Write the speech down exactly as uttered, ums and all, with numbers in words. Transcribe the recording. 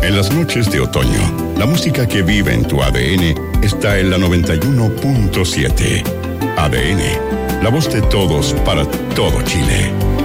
En las noches de otoño, la música que vive en tu A D N está en la noventa y uno punto siete. A D N, la voz de todos para todo Chile.